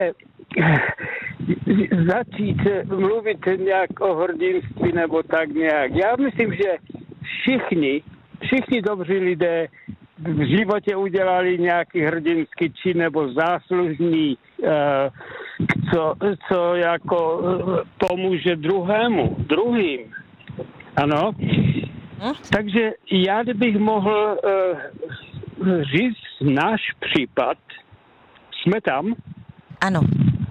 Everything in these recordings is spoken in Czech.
začít mluvit nějak o hrdinství nebo tak nějak. Já myslím, že všichni dobří lidé v životě udělali nějaký hrdinský čin nebo záslužný, co jako pomůže druhým. Ano. Takže já bych mohl říct náš případ. Jsme tam? Ano.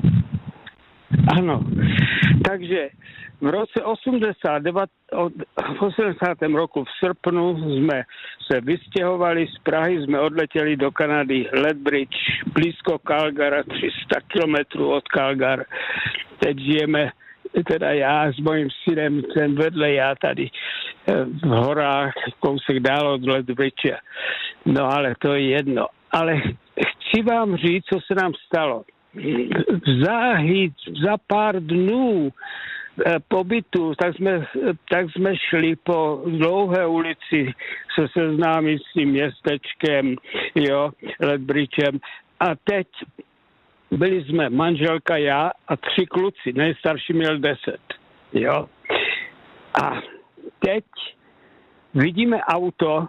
Ano. Takže v roce 80. roku v srpnu jsme se vystěhovali z Prahy, jsme odletěli do Kanady, Lethbridge, blízko Calgara, 300 kilometrů od Calgary. Teď žijeme, teda já s mojím synem, ten vedle, já tady v horách, kousek dál od Lethbridge. No ale to je jedno. Ale chci vám říct, co se nám stalo. Za pár dnů pobytu, tak jsme šli po dlouhé ulici se seznámit s tím městečkem, jo, Lethbridgem. A teď byli jsme manželka, já a 3 kluci, nejstarší měl 10, jo. A teď vidíme auto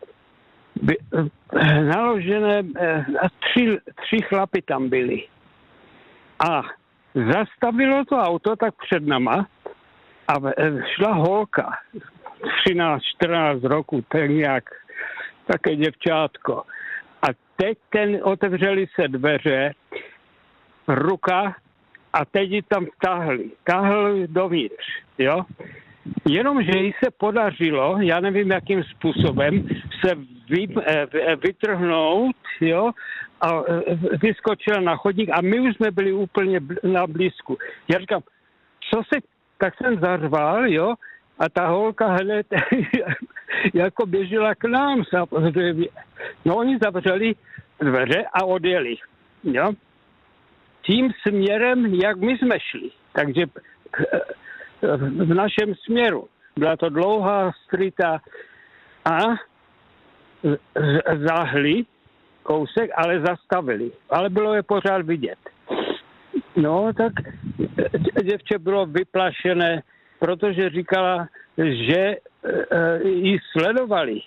naložené, a 3 chlapy tam byli. A zastavilo to auto tak před nama a šla holka, 13-14 roků, tak nějak, také děvčátko. A teď otevřeli se dveře, ruka a teď ji tam tahli dovnitř, jo. Jenomže jí se podařilo, já nevím jakým způsobem, se vytrhnout, jo, a vyskočila na chodník a my už jsme byli úplně na blízku. Já říkám, tak jsem zařval, jo, a ta holka hned jako běžela k nám. No oni zavřeli dveře a odjeli, jo. Tím směrem, jak my jsme šli. Takže v našem směru. Byla to dlouhá streeta a zahli kousek, ale zastavili. Ale bylo je pořád vidět. No, tak děvče bylo vyplašené, protože říkala, že ji sledovali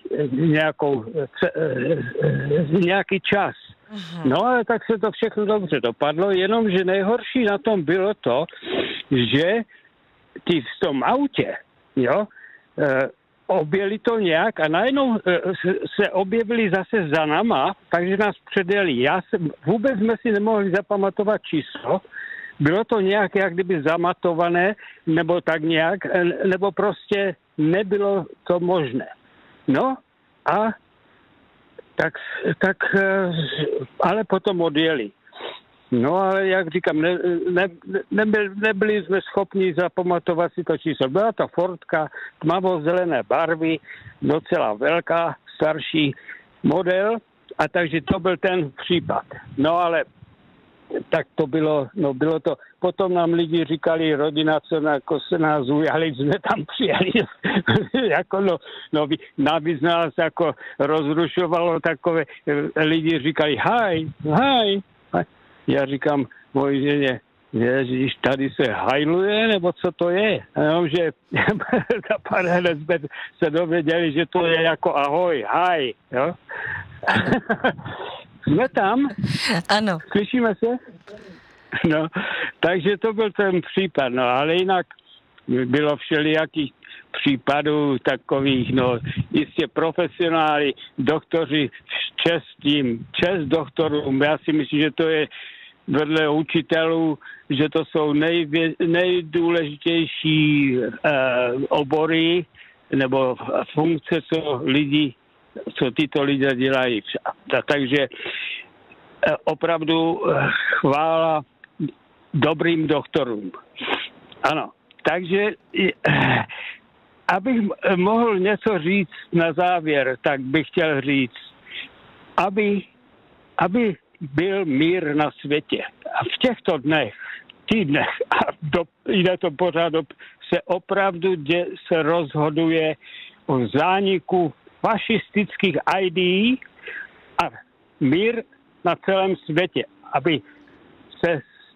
nějaký čas. No, ale tak se to všechno dobře dopadlo, jenomže nejhorší na tom bylo to, že ty v tom autě, jo, objeli to nějak a najednou se objevili zase za náma, takže nás předjeli. Vůbec jsme si nemohli zapamatovat číslo, bylo to nějak jak kdyby zamatované, nebo tak nějak, nebo prostě nebylo to možné. No a tak ale potom odjeli. No ale jak říkám, nebyli jsme schopni zapamatovat si to číslo. Byla to Fordka tmavo-zelené barvy, docela velká, starší model, a takže to byl ten případ. No ale tak to bylo, no bylo to, potom nám lidi říkali, rodina, co jako se nás ujali, jsme tam přijeli, jako navíc nás jako rozrušovalo takové, lidi říkali, hi. Já říkám mojí ženě, ježiš, tady se hajluje, nebo co to je? Jenomže za pár hned jsme se dověděli, že to je jako ahoj, hi, jo? Jsme tam? Ano. Slyšíme se? No, takže to byl ten případ, no, ale jinak bylo všelijakých případů takových, no, jistě profesionáli, doktoři, čest doktorům, já si myslím, že to je vedle učitelů, že to jsou nejdůležitější obory nebo funkce, co tyto lidé dělají. Takže opravdu chvála dobrým doktorům. Ano, takže abych mohl něco říct na závěr, tak bych chtěl říct, aby byl mír na světě. A v těchto týdnech a jde to pořád, se opravdu se rozhoduje o zániku fašistických ideí a mír na celém světě, aby se